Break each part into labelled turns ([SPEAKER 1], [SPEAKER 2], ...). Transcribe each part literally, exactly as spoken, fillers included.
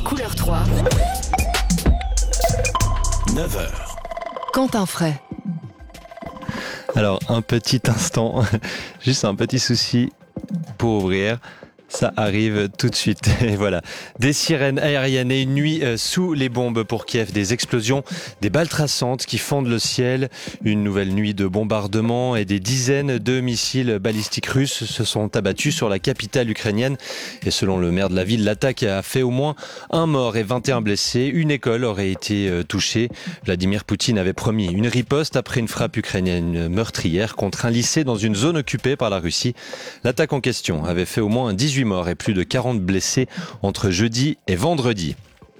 [SPEAKER 1] Couleur trois.
[SPEAKER 2] neuf heures.
[SPEAKER 3] Quentin Fray.
[SPEAKER 4] Alors, un petit instant, juste un petit souci pour ouvrir. Ça arrive tout de suite. Et voilà. Des sirènes aériennes et une nuit sous les bombes pour Kiev. Des explosions, des balles traçantes qui fendent le ciel. Une nouvelle nuit de bombardements et des dizaines de missiles balistiques russes se sont abattus sur la capitale ukrainienne. Et selon le maire de la ville, l'attaque a fait au moins un mort et vingt et un blessés. Une école aurait été touchée. Vladimir Poutine avait promis une riposte après une frappe ukrainienne meurtrière contre un lycée dans une zone occupée par la Russie. L'attaque en question avait fait au moins dix-huit morts et plus de quarante blessés entre jeudi et vendredi.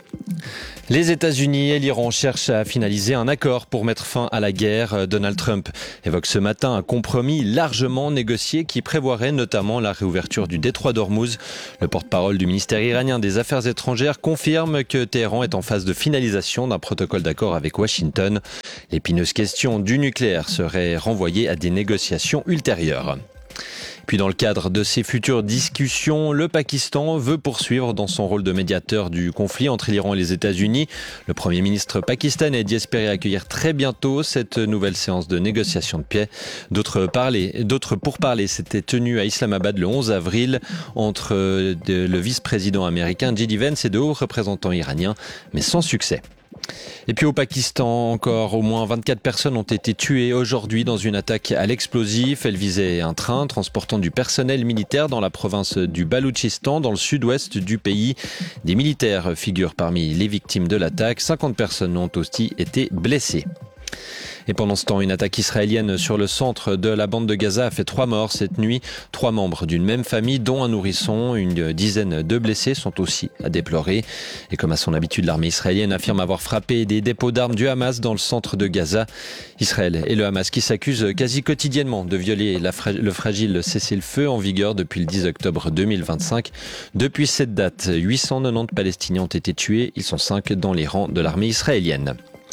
[SPEAKER 4] Les États-Unis et l'Iran cherchent à finaliser un accord pour mettre fin à la guerre. Donald Trump évoque ce matin un compromis largement négocié qui prévoirait notamment la réouverture du détroit d'Ormuz. Le porte-parole du ministère iranien des Affaires étrangères confirme que Téhéran est en phase de finalisation d'un protocole d'accord avec Washington. L'épineuse question du nucléaire serait renvoyée à des négociations ultérieures. Puis dans le cadre de ces futures discussions, le Pakistan veut poursuivre dans son rôle de médiateur du conflit entre l'Iran et les États-Unis. Le Premier ministre pakistanais dit espérer accueillir très bientôt cette nouvelle séance de négociation de paix. D'autres, parler, d'autres pourparlers s'étaient tenus à Islamabad le onze avril entre le vice-président américain J D Vance et de hauts représentants iraniens, mais sans succès. Et puis au Pakistan, encore au moins vingt-quatre personnes ont été tuées aujourd'hui dans une attaque à l'explosif. Elle visait un train transportant du personnel militaire dans la province du Baloutchistan, dans le sud-ouest du pays. Des militaires figurent parmi les victimes de l'attaque. cinquante personnes ont aussi été blessées. Et pendant ce temps, une attaque israélienne sur le centre de la bande de Gaza a fait trois morts cette nuit. Trois membres d'une même famille, dont un nourrisson. Une dizaine de blessés sont aussi à déplorer. Et comme à son habitude, l'armée israélienne affirme avoir frappé des dépôts d'armes du Hamas dans le centre de Gaza. Israël et le Hamas qui s'accusent quasi quotidiennement de violer la fra- le fragile cessez-le-feu en vigueur depuis le dix octobre deux mille vingt-cinq. Depuis cette date, huit cent quatre-vingt-dix Palestiniens ont été tués. Ils sont cinq dans les rangs de l'armée israélienne.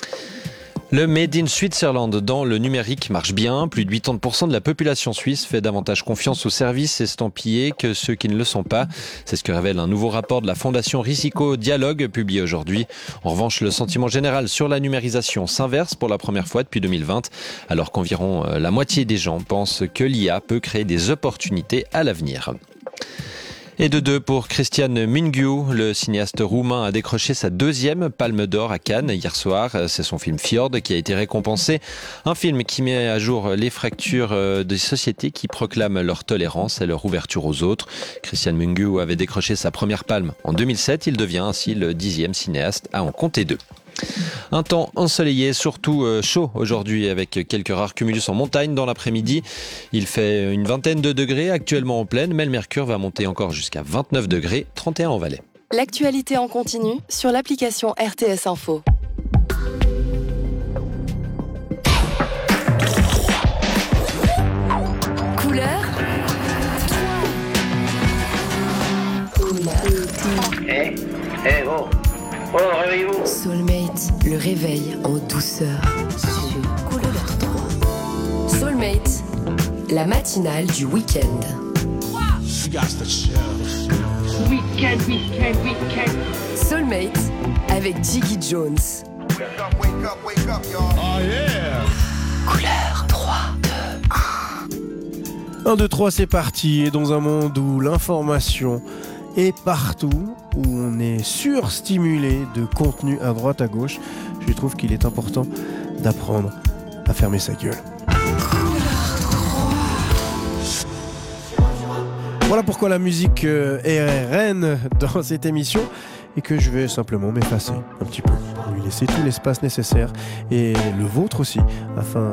[SPEAKER 4] Le Made in Switzerland dans le numérique marche bien. Plus de quatre-vingt-dix pour cent de la population suisse fait davantage confiance aux services estampillés que ceux qui ne le sont pas. C'est ce que révèle un nouveau rapport de la Fondation Risico Dialogue publié aujourd'hui. En revanche, le sentiment général sur la numérisation s'inverse pour la première fois depuis deux mille vingt, alors qu'environ la moitié des gens pensent que l'I A peut créer des opportunités à l'avenir. Et de deux pour Cristian Mungiu, le cinéaste roumain a décroché sa deuxième Palme d'Or à Cannes hier soir. C'est son film Fjord qui a été récompensé. Un film qui met à jour les fractures des sociétés qui proclament leur tolérance et leur ouverture aux autres. Cristian Mungiu avait décroché sa première palme en deux mille sept. Il devient ainsi le dixième cinéaste à en compter deux. Un temps ensoleillé, surtout chaud aujourd'hui avec quelques rares cumulus en montagne dans l'après-midi. Il fait une vingtaine de degrés actuellement en plaine, mais le mercure va monter encore jusqu'à vingt-neuf degrés, trente et un en Valais.
[SPEAKER 1] L'actualité en continu sur l'application R T S Info. Couleur
[SPEAKER 5] Eh, eh, oh, oh, réveillez-vous.
[SPEAKER 1] Soulmate, le réveil en douceur sur Couleur trois. Soulmate, la matinale du week-end.
[SPEAKER 5] Week-end, week-end, week-end.
[SPEAKER 1] Soulmate avec Jiggy Jones. Couleur trois, deux, un.
[SPEAKER 6] un, deux, trois, c'est parti. Et dans un monde où l'information est partout, où on est surstimulé de contenu à droite à gauche, je trouve qu'il est important d'apprendre à fermer sa gueule. Voilà pourquoi la musique est reine dans cette émission et que je vais simplement m'effacer un petit peu, lui laisser tout l'espace nécessaire et le vôtre aussi, afin